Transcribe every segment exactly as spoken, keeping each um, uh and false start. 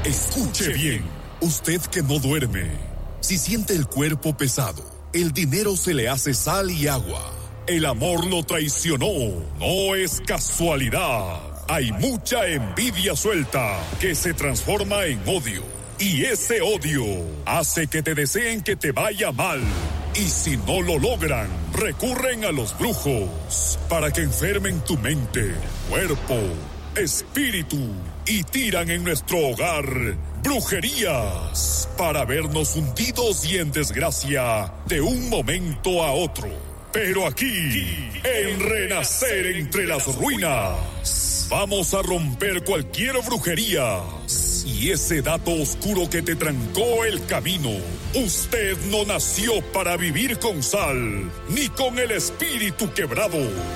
Escuche bien, usted que no duerme. Si siente el cuerpo pesado, el dinero se le hace sal y agua, el amor lo traicionó, no es casualidad. Hay mucha envidia suelta que se transforma en odio. Y ese odio hace que te deseen que te vaya mal. Y si no lo logran, recurren a los brujos para que enfermen tu mente, cuerpo, espíritu y tiran en nuestro hogar brujerías para vernos hundidos y en desgracia de un momento a otro. Pero aquí, en Renacer entre las Ruinas, vamos a romper cualquier brujería y ese dato oscuro que te trancó el camino. Usted no nació para vivir con sal, ni con el espíritu quebrado.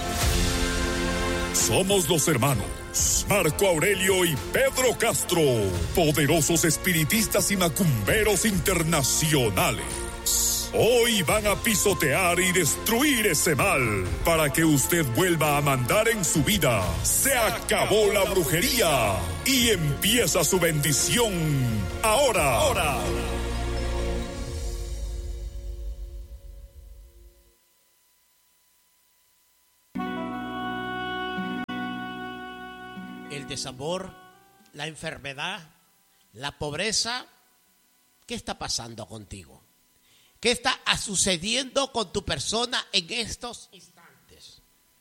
Somos los hermanos Marco Aurelio y Pedro Castro, poderosos espiritistas y macumberos internacionales. Hoy van a pisotear y destruir ese mal para que usted vuelva a mandar en su vida. Se acabó la brujería y empieza su bendición ahora. ahora. El desamor, la enfermedad, la pobreza. ¿Qué está pasando contigo? ¿Qué está sucediendo con tu persona en estos instantes?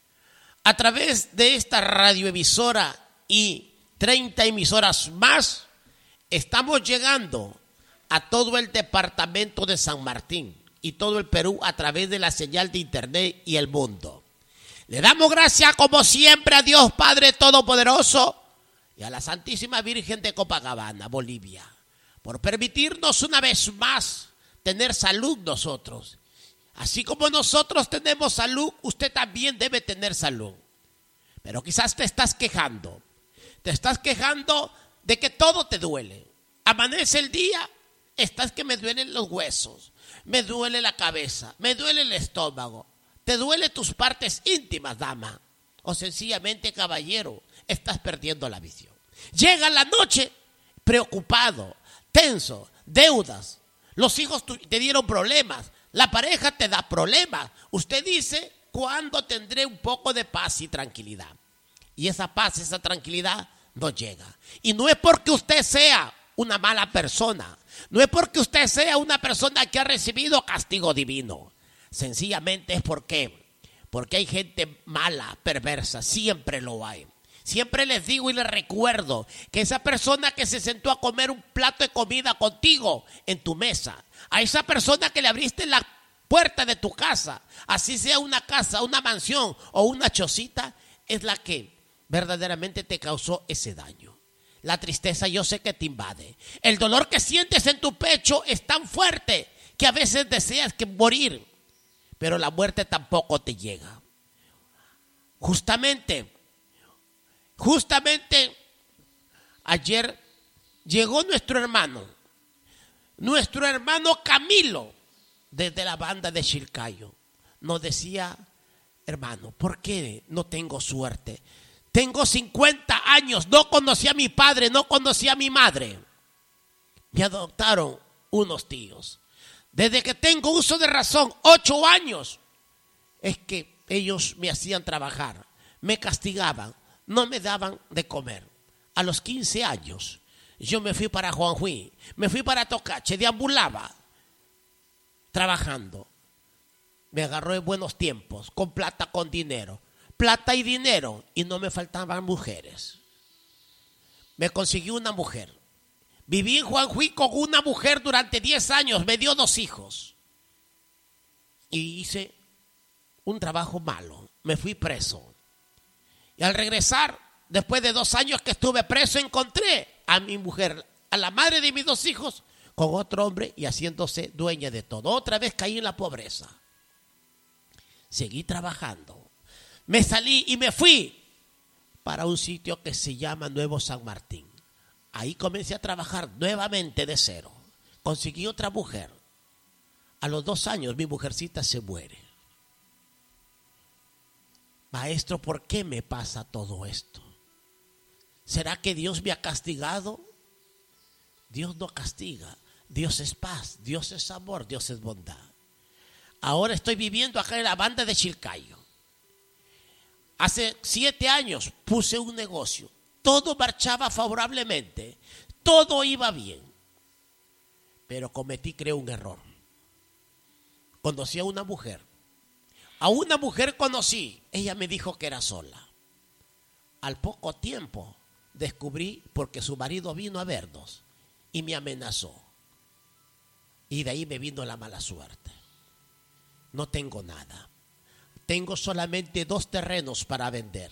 A través de esta radioemisora y treinta emisoras más, estamos llegando a todo el departamento de San Martín y todo el Perú a través de la señal de internet y el mundo. Le damos gracias como siempre a Dios Padre Todopoderoso y a la Santísima Virgen de Copacabana, Bolivia, por permitirnos una vez más tener salud nosotros. Así como nosotros tenemos salud, usted también debe tener salud. Pero quizás te estás quejando. Te estás quejando de que todo te duele. Amanece el día, estás que me duelen los huesos, me duele la cabeza, me duele el estómago, te duele tus partes íntimas, dama. O sencillamente, caballero, estás perdiendo la visión. Llega la noche preocupado, tenso, deudas. Los hijos te dieron problemas, la pareja te da problemas. Usted dice, ¿cuándo tendré un poco de paz y tranquilidad? Y esa paz, esa tranquilidad no llega. Y no es porque usted sea una mala persona, no es porque usted sea una persona que ha recibido castigo divino. Sencillamente es porque, porque hay gente mala, perversa, siempre lo hay. Siempre les digo y les recuerdo que esa persona que se sentó a comer un plato de comida contigo en tu mesa, a esa persona que le abriste la puerta de tu casa, así sea una casa, una mansión o una chocita, es la que verdaderamente te causó ese daño. La tristeza yo sé que te invade. El dolor que sientes en tu pecho es tan fuerte que a veces deseas que morir, pero la muerte tampoco te llega. Justamente... Justamente ayer llegó nuestro hermano, nuestro hermano Camilo, desde la banda de Chilcayo. Nos decía, hermano, ¿por qué no tengo suerte? Tengo cincuenta años, no conocí a mi padre, no conocí a mi madre. Me adoptaron unos tíos. Desde que tengo uso de razón, ocho años, es que ellos me hacían trabajar, me castigaban. No me daban de comer. A los quince años, yo me fui para Juanjuí, me fui para Tocache, deambulaba, trabajando. Me agarró en buenos tiempos, con plata, con dinero. Plata y dinero, y no me faltaban mujeres. Me conseguí una mujer. Viví en Juanjuí con una mujer durante diez años, me dio dos hijos. Y hice un trabajo malo, me fui preso. Y al regresar, después de dos años que estuve preso, encontré a mi mujer, a la madre de mis dos hijos, con otro hombre y haciéndose dueña de todo. Otra vez caí en la pobreza. Seguí trabajando. Me salí y me fui para un sitio que se llama Nuevo San Martín. Ahí comencé a trabajar nuevamente de cero. Conseguí otra mujer. A los dos años mi mujercita se muere. Maestro, ¿por qué me pasa todo esto? ¿Será que Dios me ha castigado? Dios no castiga. Dios es paz, Dios es amor, Dios es bondad. Ahora estoy viviendo acá en la banda de Chilcayo. Hace siete años puse un negocio. Todo marchaba favorablemente. Todo iba bien. Pero cometí, creo, un error. Conocí a una mujer. A una mujer conocí. Ella me dijo que era sola. Al poco tiempo descubrí porque su marido vino a vernos y me amenazó. Y de ahí me vino la mala suerte. No tengo nada. Tengo solamente dos terrenos para vender.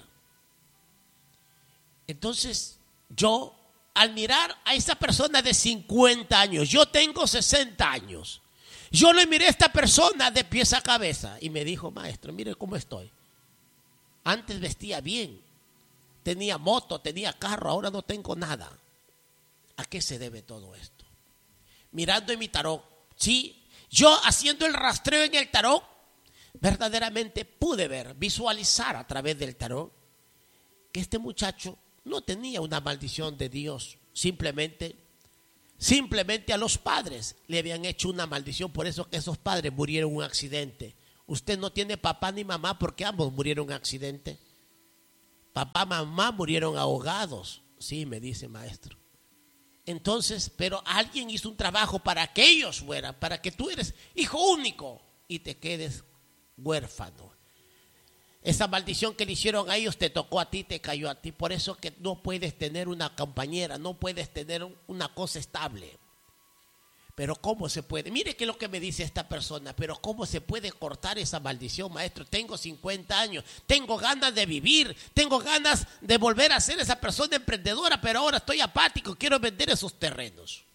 Entonces, yo, al mirar a esa persona de cincuenta años, yo tengo sesenta años. Yo le miré a esta persona de pies a cabeza y me dijo, maestro, mire cómo estoy. Antes vestía bien, tenía moto, tenía carro, ahora no tengo nada. ¿A qué se debe todo esto? Mirando en mi tarot, sí, yo haciendo el rastreo en el tarot, verdaderamente pude ver, visualizar a través del tarot que este muchacho no tenía una maldición de Dios, simplemente, simplemente a los padres le habían hecho una maldición, por eso que esos padres murieron en un accidente. Usted no tiene papá ni mamá porque ambos murieron en un accidente. Papá, mamá murieron ahogados, sí, me dice maestro. Entonces, pero alguien hizo un trabajo para que ellos fueran, para que tú eres hijo único y te quedes huérfano. Esa maldición que le hicieron a ellos te tocó a ti, te cayó a ti. Por eso que no puedes tener una compañera, no puedes tener una cosa estable. Pero ¿cómo se puede? Mire que es lo que me dice esta persona, pero ¿cómo se puede cortar esa maldición, maestro? Tengo cincuenta años, tengo ganas de vivir, tengo ganas de volver a ser esa persona emprendedora, pero ahora estoy apático, quiero vender esos terrenos.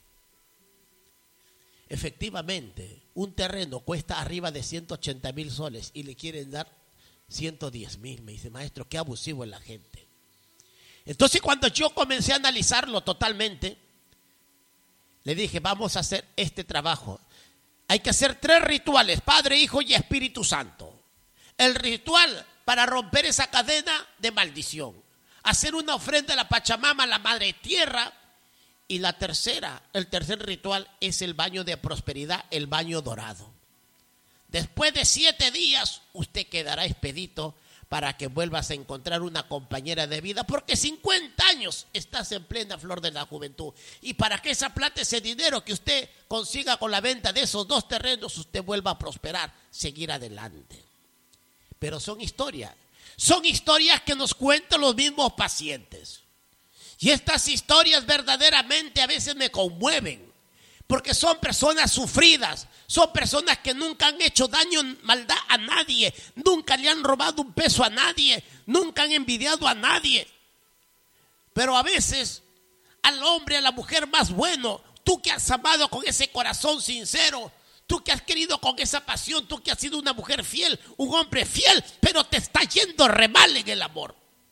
Efectivamente, un terreno cuesta arriba de ciento ochenta mil soles y le quieren dar ciento diez mil. Me dice, maestro, qué abusivo es la gente. Entonces, cuando yo comencé a analizarlo totalmente, le dije, vamos a hacer este trabajo. Hay que hacer tres rituales, Padre, Hijo y Espíritu Santo. El ritual para romper esa cadena de maldición. Hacer una ofrenda a la Pachamama, a la Madre Tierra. Y la tercera, el tercer ritual es el baño de prosperidad, el baño dorado. Después de siete días, usted quedará expedito para que vuelvas a encontrar una compañera de vida, porque cincuenta años estás en plena flor de la juventud. Y para que esa plata, ese dinero que usted consiga con la venta de esos dos terrenos, usted vuelva a prosperar, seguir adelante. Pero son historias, son historias que nos cuentan los mismos pacientes. Y estas historias verdaderamente a veces me conmueven, porque son personas sufridas, son personas que nunca han hecho daño, maldad a nadie, nunca le han robado un peso a nadie, nunca han envidiado a nadie. Pero a veces al hombre, a la mujer más bueno, tú que has amado con ese corazón sincero, tú que has querido con esa pasión, tú que has sido una mujer fiel, un hombre fiel, pero te está yendo re mal en el amor.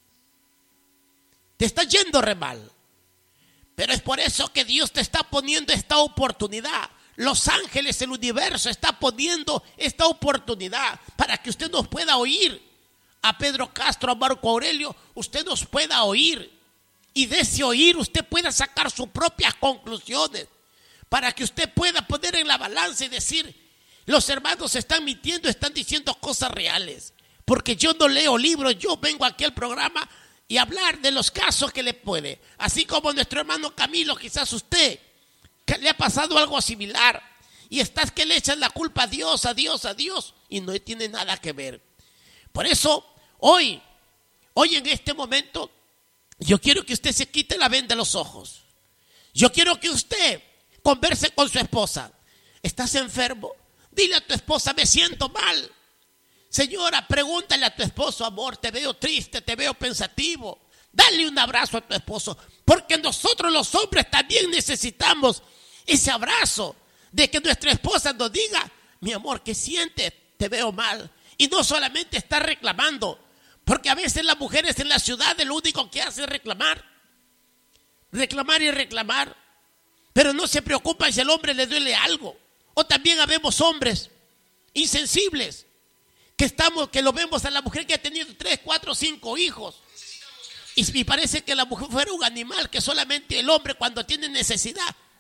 Te está yendo re mal. Pero es por eso que Dios te está poniendo esta oportunidad. Los ángeles, el universo está poniendo esta oportunidad para que usted nos pueda oír. A Pedro Castro, a Marco Aurelio, usted nos pueda oír. Y de ese oír usted pueda sacar sus propias conclusiones. Para que usted pueda poner en la balanza y decir, los hermanos están mintiendo, están diciendo cosas reales. Porque yo no leo libros, yo vengo aquí al programa y hablar de los casos que le puede. Así como nuestro hermano Camilo, quizás usted, que le ha pasado algo similar y estás que le echas la culpa a Dios, a Dios, a Dios y no tiene nada que ver. Por eso, hoy, hoy en este momento, yo quiero que usted se quite la venda de los ojos. Yo quiero que usted converse con su esposa. ¿Estás enfermo? Dile a tu esposa, me siento mal. Señora, pregúntale a tu esposo, amor, te veo triste, te veo pensativo. Dale un abrazo a tu esposo, porque nosotros los hombres también necesitamos ese abrazo de que nuestra esposa nos diga, mi amor, ¿qué sientes? Te veo mal. Y no solamente está reclamando, porque a veces las mujeres en la ciudad lo único que hacen es reclamar. Reclamar y reclamar. Pero no se preocupan si al hombre le duele algo. O también habemos hombres insensibles. Que estamos, que lo vemos a la mujer que ha tenido tres, cuatro, cinco hijos. Y, y parece que la mujer fuera un animal, que solamente el hombre cuando tiene necesidad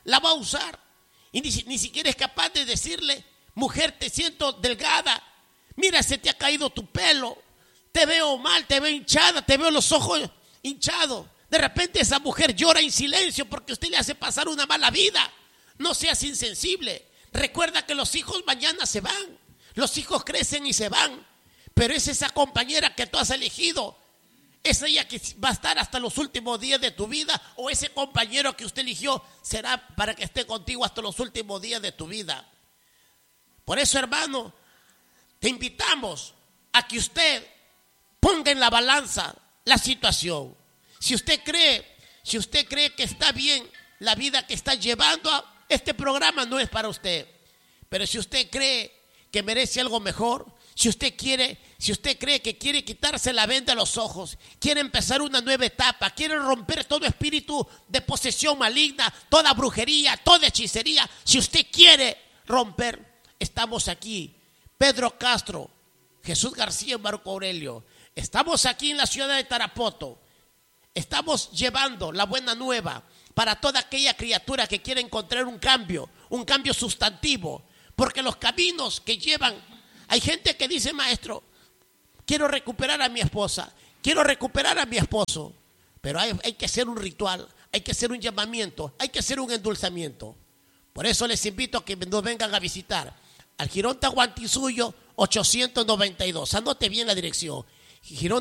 la va a usar. Y ni, ni siquiera es capaz de decirle, mujer, te siento delgada, mira, se te ha caído tu pelo, te veo mal, te veo hinchada, te veo los ojos hinchados. De repente esa mujer llora en silencio porque usted le hace pasar una mala vida. No seas insensible. Recuerda que los hijos mañana se van. Los hijos crecen y se van. Pero es esa compañera que tú has elegido. ¿Es ella que va a estar hasta los últimos días de tu vida? ¿O ese compañero que usted eligió será para que esté contigo hasta los últimos días de tu vida? Por eso, hermano, te invitamos a que usted ponga en la balanza la situación. Si usted cree, si usted cree que está bien la vida que está llevando, este programa no es para usted. Pero si usted cree que merece algo mejor, si usted quiere, si usted cree que quiere quitarse la venda de los ojos, quiere empezar una nueva etapa, quiere romper todo espíritu de posesión maligna, toda brujería, toda hechicería, si usted quiere romper, estamos aquí. Pedro Castro, Jesús García y Marco Aurelio, estamos aquí en la ciudad de Tarapoto. Estamos llevando la buena nueva para toda aquella criatura que quiere encontrar un cambio, un cambio sustantivo, porque los caminos que llevan, hay gente que dice, maestro, quiero recuperar a mi esposa, quiero recuperar a mi esposo, pero hay, hay que hacer un ritual, hay que hacer un llamamiento, hay que hacer un endulzamiento. Por eso les invito a que nos vengan a visitar al Girón Tahuantinsuyo ochocientos noventa y dos, anote bien la dirección, Girón